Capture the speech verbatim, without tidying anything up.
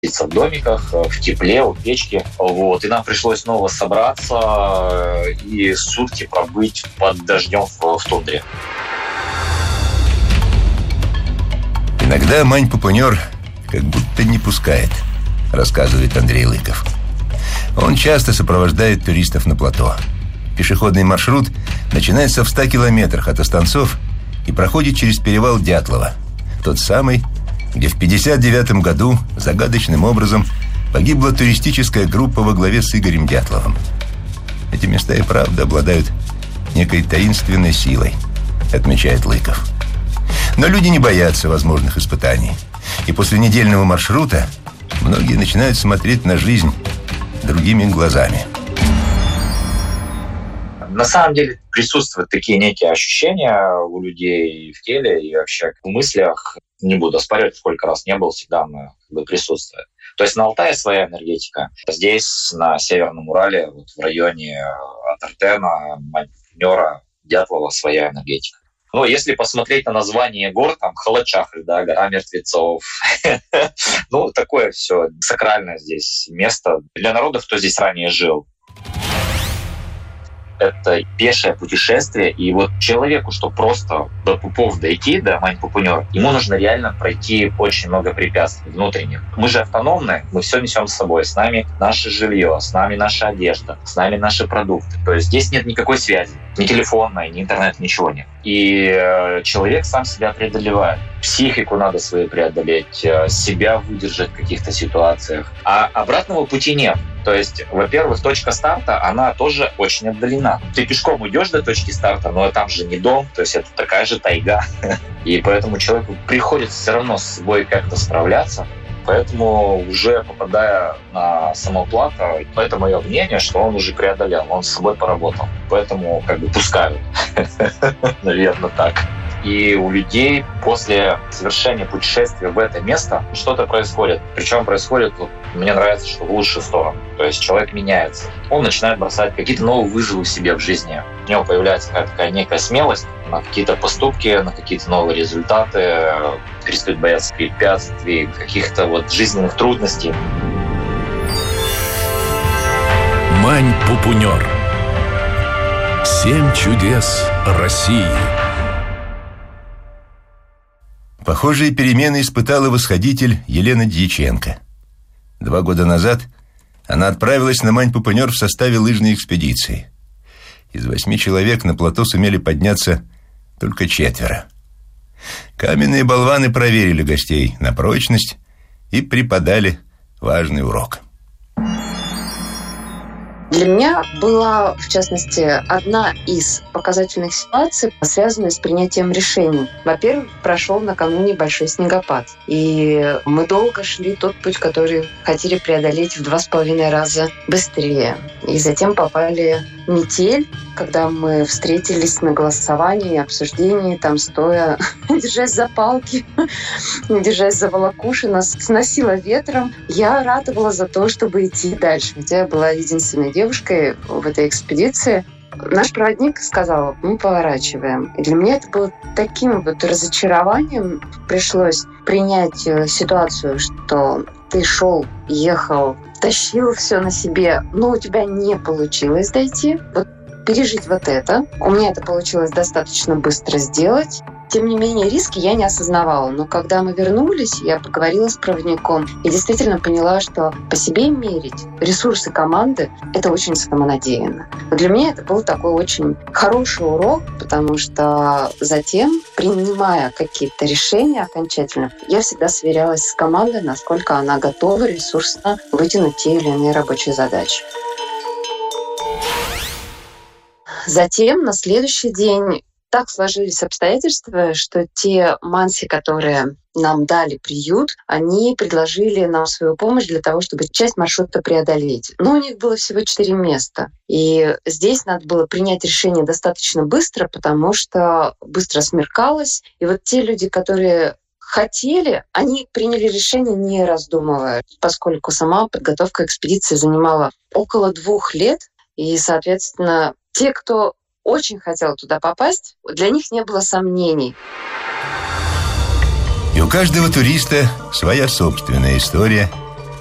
в домиках, в тепле, у печки. Вот. И нам пришлось снова собраться и сутки пробыть под дождем в, в тундре. Иногда Мань-Пупунер как будто не пускает, рассказывает Андрей Лыков. Он часто сопровождает туристов на плато. Пешеходный маршрут начинается в ста километрах от Останцов и проходит через перевал Дятлова. Тот самый, где в пятьдесят девятом году загадочным образом погибла туристическая группа во главе с Игорем Дятловым. Эти места и правда обладают некой таинственной силой, отмечает Лыков. Но люди не боятся возможных испытаний. И после недельного маршрута многие начинают смотреть на жизнь другими глазами. На самом деле присутствуют такие некие ощущения у людей и в теле, и вообще в мыслях. Не буду оспаривать, сколько раз не был, всегда она как бы присутствует. То есть на Алтае своя энергетика. Здесь, на Северном Урале, вот в районе Атартена, Мань-Пупунера, Дятлова своя энергетика. Ну, если посмотреть на название гор, там Халачахль, да, гора мертвецов. Ну, такое все сакральное здесь место для народов, кто здесь ранее жил. Это пешее путешествие, и вот человеку, что просто до Пупов дойти, до Мань-Пупунер, ему нужно реально пройти очень много препятствий внутренних. Мы же автономные, мы все несем с собой. С нами наше жилье, с нами наша одежда, с нами наши продукты. То есть здесь нет никакой связи, ни телефонной, ни интернет, ничего нет. И э, человек сам себя преодолевает. Психику надо свою преодолеть, э, себя выдержать в каких-то ситуациях. А обратного пути нет. То есть, во-первых, точка старта, она тоже очень отдалена. Ты пешком уйдешь до точки старта, но там же не дом, то есть это такая же тайга. И поэтому человеку приходится все равно с собой как-то справляться. Поэтому уже попадая на самоплата, это мое мнение, что он уже преодолел, он с собой поработал. Поэтому как бы пускают. Наверное, так. И у людей после совершения путешествия в это место что-то происходит. Причем происходит, вот, мне нравится, что в лучшую сторону. То есть человек меняется. Он начинает бросать какие-то новые вызовы себе в жизни. У него появляется какая-то такая некая смелость на какие-то поступки, на какие-то новые результаты. Перестает бояться препятствий, каких-то вот жизненных трудностей. Мань-Пупунер. Семь чудес России. Похожие перемены испытала восходитель Елена Дьяченко. Два года назад она отправилась на Мань-Пупунер в составе лыжной экспедиции. Из восьми человек на плато сумели подняться только четверо. Каменные болваны проверили гостей на прочность и преподали важный урок. Для меня была, в частности, одна из показательных ситуаций, связанная с принятием решений. Во-первых, прошел накануне большой снегопад. И мы долго шли тот путь, который хотели преодолеть в два с половиной раза быстрее. И затем попали в метель, когда мы встретились на голосовании, обсуждении, там стоя, держась за палки, держась за волокуши, нас сносило ветром. Я ратовала за то, чтобы идти дальше. Хотя я была единственной девушкой в этой экспедиции. Наш проводник сказал: мы поворачиваем. И для меня это было таким вот разочарованием. Пришлось принять ситуацию, что ты шел, ехал, тащил все на себе, но у тебя не получилось дойти. Вот пережить вот это. У меня это получилось достаточно быстро сделать. Тем не менее, риски я не осознавала. Но когда мы вернулись, я поговорила с проводником и действительно поняла, что по себе мерить ресурсы команды – это очень самонадеянно. Для меня это был такой очень хороший урок, потому что затем, принимая какие-то решения окончательно, я всегда сверялась с командой, насколько она готова ресурсно вытянуть те или иные рабочие задачи. Затем, на следующий день, так сложились обстоятельства, что те манси, которые нам дали приют, они предложили нам свою помощь для того, чтобы часть маршрута преодолеть. Но у них было всего четыре места. И здесь надо было принять решение достаточно быстро, потому что быстро смеркалось. И вот те люди, которые хотели, они приняли решение, не раздумывая, поскольку сама подготовка экспедиции занимала около двух лет. И, соответственно, те, кто очень хотел туда попасть, для них не было сомнений. И у каждого туриста своя собственная история